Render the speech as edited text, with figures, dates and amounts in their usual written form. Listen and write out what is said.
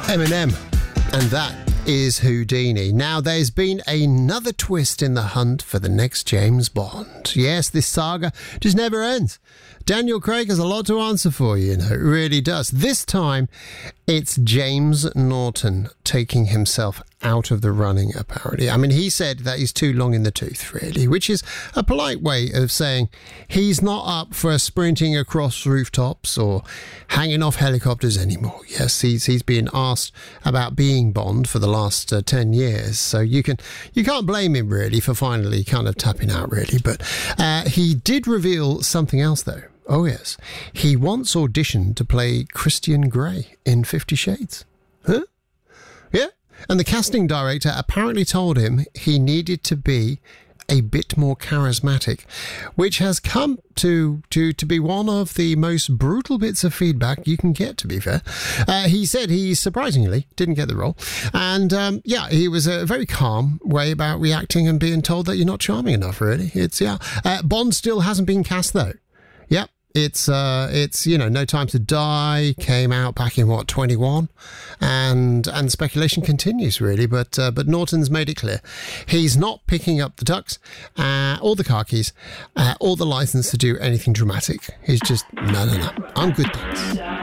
Eminem, and that is Houdini. Now, there's been another twist in the hunt for the next James Bond. Yes, this saga just never ends. Daniel Craig has a lot to answer for, you know, it really does. This time, it's James Norton taking himself out of the running, apparently. I mean, he said that he's too long in the tooth, really, which is a polite way of saying he's not up for sprinting across rooftops or hanging off helicopters anymore. Yes, he's been asked about being Bond for the last 10 years, so you can't blame him, really, for finally kind of tapping out, really. But he did reveal something else, though. Oh, yes. He once auditioned to play Christian Grey in 50 Shades. Huh? Yeah. And the casting director apparently told him he needed to be a bit more charismatic, which has come to be one of the most brutal bits of feedback you can get, to be fair. He said he surprisingly didn't get the role. And he was a very calm way about reacting and being told that you're not charming enough, really. Bond still hasn't been cast, though. Yep. It's No Time to Die came out back in 21, and speculation continues, really. But Norton's made it clear he's not picking up the tux, or the car keys, or the license to do anything dramatic. He's just no. I'm good, thanks.